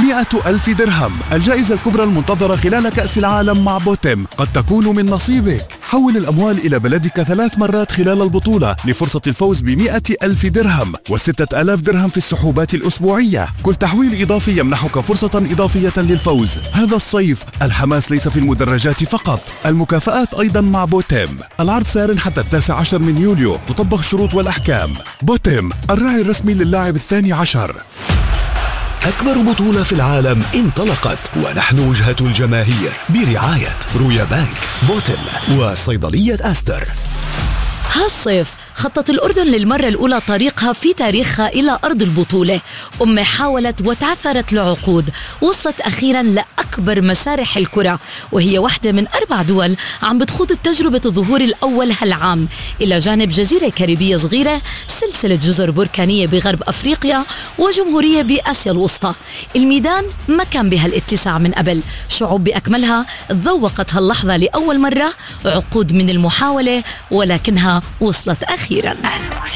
100,000 درهم. الجائزة الكبرى المنتظرة خلال كأس العالم مع بوتيم قد تكون من نصيبك. حول الأموال إلى بلدك 3 مرات خلال البطولة لفرصة الفوز ب100,000 درهم و6,000 درهم في السحوبات الأسبوعية. كل تحويل إضافي يمنحك فرصة إضافية للفوز. هذا الصيف الحماس ليس في المدرجات فقط، المكافآت أيضا مع بوتيم. العرض سار حتى 19 من يوليو، تطبق الشروط والأحكام. بوتيم الراعي الرسمي للاعب 12. أكبر بطولة في العالم انطلقت، ونحن وجهة الجماهير برعاية رويا بانك، بوتيم وصيدلية أستر. هالصيف خطت الأردن للمرة الأولى طريقها في تاريخها إلى أرض البطولة. أمة حاولت وتعثرت لعقود، وصلت أخيرا لأكبر مسارح الكرة، وهي واحدة من 4 دول عم بتخوض تجربة الظهور الأول هالعام، إلى جانب جزيرة كاريبية صغيرة، سلسلة جزر بركانية بغرب أفريقيا، وجمهورية بآسيا الوسطى. الميدان ما كان بهالاتساع من قبل، شعوب بأكملها تذوقت هاللحظة لأول مرة، عقود من المحاولة ولكنها وصلت أخيرا.